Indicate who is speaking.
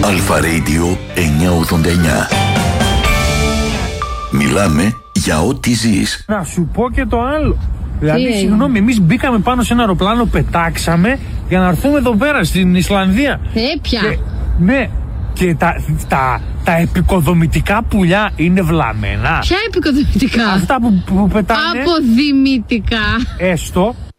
Speaker 1: Αλφα Radio 989. Μιλάμε για ό,τι ζεις.
Speaker 2: Να σου πω και το άλλο. Δηλαδή, συγγνώμη, εμείς μπήκαμε πάνω σε ένα αεροπλάνο, πετάξαμε για να έρθουμε εδώ πέρα στην Ισλανδία.
Speaker 3: Πια.
Speaker 2: Ναι, και τα επικοδομητικά πουλιά είναι βλαμμένα.
Speaker 3: Ποια επικοδομητικά?
Speaker 2: Αυτά που πετάνε.
Speaker 3: Αποδημητικά.
Speaker 2: Έστω.